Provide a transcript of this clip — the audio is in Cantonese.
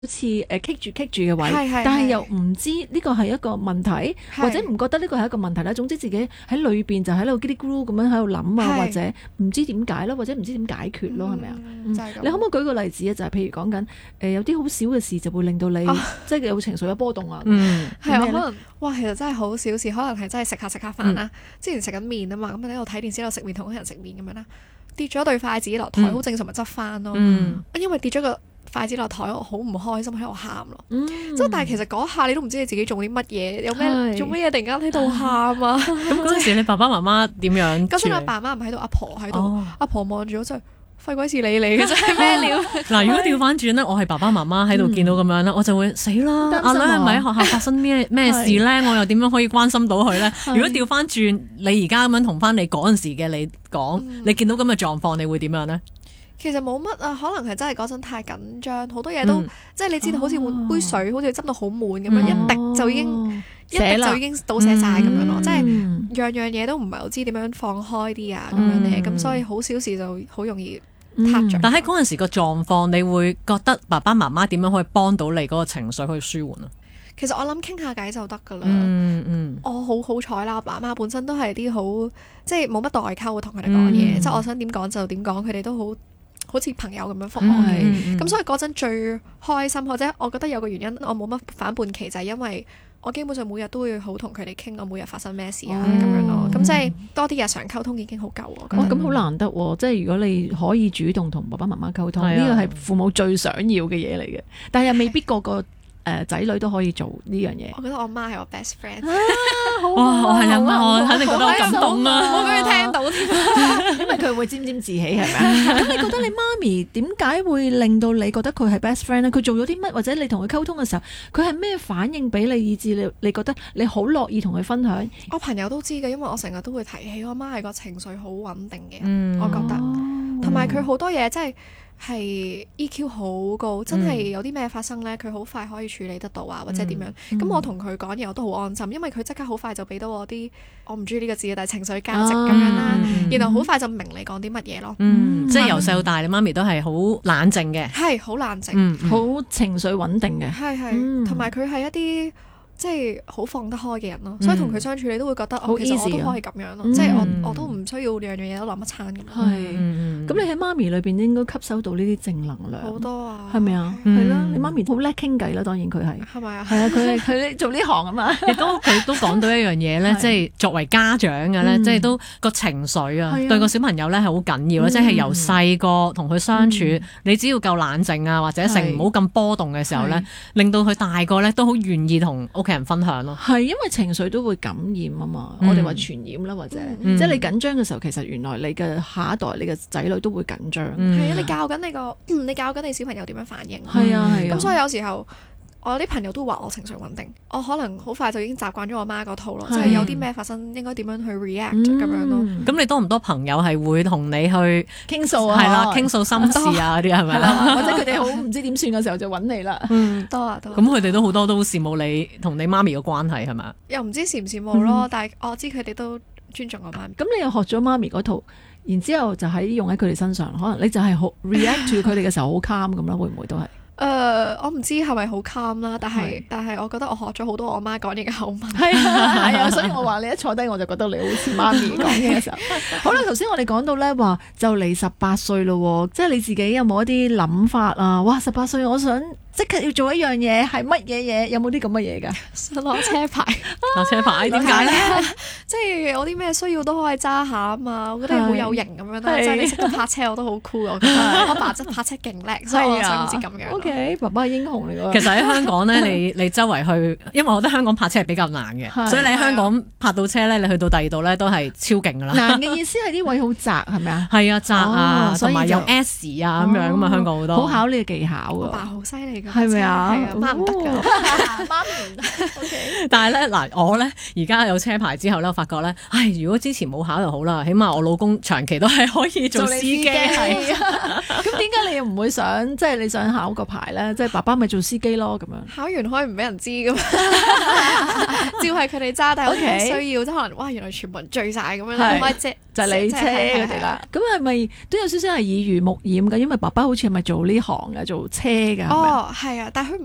好似棘住嘅位，但係又唔知呢個係一個問題，或者唔覺得呢個係一個問題啦。總之自己喺裏邊就喺度嘰哩咕嚕咁樣喺度諗啊，或者唔知點解咯，或者唔知點解決咯，係咪啊？你可唔可以舉個例子啊？就係譬如講緊有啲好少嘅事就會令到你即係有情緒有波動啊。 係啊，可能哇，其實真係好小事，可能係真係食下飯啦。之前食緊麵啊嘛，咁喺度睇電視喺度食麵，同屋企人食麵咁樣啦，跌咗對筷子落台，好正常咪執翻咯。因為跌咗個筷子落台，我好唔開心喺度喊咯。即係但係其實嗰下你都唔知你自己做啲乜嘢，有咩做乜嘢突然間喺度喊啊？ 咁嗰陣時你爸爸媽媽點樣？ 嗰陣阿爸媽唔喺度，阿婆喺度，阿婆望住我真係廢鬼事理你嘅真係咩料？ 嗱，如果調翻轉咧，我係爸爸媽媽喺度見到咁樣咧，我就會死啦！阿女係咪喺學校發生咩事咧？我又點樣可以關心到佢咧？如果調翻轉，你而家咁樣同翻你嗰陣時嘅你講，你見到咁嘅狀況，你會點樣咧？ 其實冇乜啊，可能係真係嗰陣太緊張，好多嘢都即係你知道，好似換杯水，好似斟到好滿咁樣，一滴就已經倒瀉晒咁樣咯，即係樣樣嘢都唔係好知點樣放開啲啊咁樣咧，咁所以好小事就好容易撻着。但喺嗰陣時個狀況，你會覺得爸爸媽媽點樣可以幫到你嗰個情緒可以舒緩啊？ 其實我諗傾下偈就得㗎啦。我好彩啦，爸媽本身都係啲好即係冇乜代溝同佢哋講嘢，即係我想點講就點講，佢哋都好似朋友咁樣覆我嘅，咁所以嗰陣最開心，或者我覺得有個原因，我冇乜反叛期，就係因為我基本上每日都會好同佢哋傾我每日發生咩事啊咁樣咯，咁即係多啲日常溝通已經好夠喎。 咁好難得喎，即係如果你可以主動同爸爸媽媽溝通，呢個係父母最想要嘅嘢嚟嘅，但係又未必個個仔女都可以做呢樣嘢。 我覺得我媽係我 best friend。 哇！我係你媽，我肯定覺得好感動啊！ 我俾佢聽到添， 因為佢會沾沾自喜係咪啊？咁你覺得你媽咪點解會令到你覺得佢係 best friend 咧？佢做咗啲乜，或者你同佢溝通嘅時候，佢係咩反應俾你，以致你覺得你好樂意同佢分享？ 我朋友都知嘅，因為我成日都會提起我媽係個情緒好穩定嘅人，我覺得，同埋佢好多嘢真係 EQ 好高，真係有啲咩發生咧，佢好快可以處理得到啊，或者點樣。咁我同佢講嘢我都好安心，因為佢即刻好快就俾到我啲我唔中意呢個字，但係情緒價值咁樣啦，然後好快就明你講啲乜嘢咯。 即係由細到大，你媽咪都係好冷靜嘅， 係好冷靜， 好情緒穩定嘅， 係，同埋佢係一啲即係好放得開嘅人咯，所以同佢相處你都會覺得其實我都可以咁樣咯，即係我都唔需要樣樣嘢都諗一餐咁。 咁你喺媽咪裏邊應該吸收到呢啲正能量好多啊， 係咪啊？係啦，你媽咪好叻傾偈啦，當然佢係咪啊？ 係啊，佢做呢行啊嘛。 佢都講到一樣嘢咧，即係作為家長嘅咧，即係都個情緒啊，對個小朋友咧係好緊要啦，即係由細個同佢相處，你只要夠冷靜啊，或者唔好咁波動嘅時候咧，令到佢大個咧都好願意同屋企人分享咯。 係因為情緒都會感染啊嘛，我哋話傳染啦，或者即係你緊張嘅時候，其實原來你嘅下一代、你嘅仔女都會緊張。 係啊，你教緊你小朋友點樣反應。 係啊， 咁所以有時候我有啲朋友都話我情緒穩定，我可能好快就已經習慣咗我媽嗰套咯，即係有啲咩發生應該點樣去 react 咁樣咯。 咁你多唔多朋友係會同你去傾訴啊？ 係啦，傾訴心事啊嗰啲係咪啦？ 或者佢哋好唔知點算嘅時候就揾你啦。 多啊。 咁佢哋都好多都羨慕你同你媽咪嘅關係係咪？ 又唔知羨唔羨慕咯，但係我知佢哋都尊重我媽咪。 咁你又學咗媽咪嗰套，然之後就用喺佢哋身上，可能你就係好 react to 佢哋嘅時候好 calm 咁啦，會唔會都係？ 我唔知係咪好 calm 啦，但係我覺得我學咗好多我媽講嘢嘅口吻。 係啊，所以我話你一坐低我就覺得你好似媽咪講嘢嘅時候。好啦，頭先我哋講到咧話就嚟18歲咯，即係你自己有冇一啲諗法啊？哇，18歲我想即刻要做一樣嘢，係乜嘢嘢？有冇啲咁嘅嘢㗎？ 想攞車牌。 攞車牌點解咧？ 即係有啲咩需要都可以揸下啊嘛！我覺得好有型咁樣啦，即係你識得泊車我都好酷啊！我覺得我爸真泊車勁叻，所以我想知咁樣。 OK，爸爸係英雄嚟㗎。 其實喺香港咧，你周圍去，因為我覺得香港泊車係比較難嘅，所以你喺香港泊到車咧，你去到第二度咧都係超勁㗎啦。 難嘅意思係啲位好窄係咪啊？ 係啊，窄啊，同埋有 S 啊咁樣㗎嘛，香港好多。 好考你嘅技巧啊！ 我爸好犀利㗎， 係咪啊？ 媽唔得㗎，媽唔得。 OK。但係咧嗱，我咧而家有車牌之後咧，我發覺咧，如果之前冇考就好啦，起碼我老公長期都係可以做司機。 係啊，咁點解你又唔會想即係你想考個牌咧？即係爸爸咪做司機咯咁樣。 考完可以唔俾人知㗎嘛？照係佢哋揸，但係我哋需要即係可能哇，原來全部人醉晒咁樣，開車就係你車佢哋啦。咁係咪都有少少係耳濡目染㗎？因為爸爸好似係咪做呢行㗎，做車㗎？ 係啊，但係佢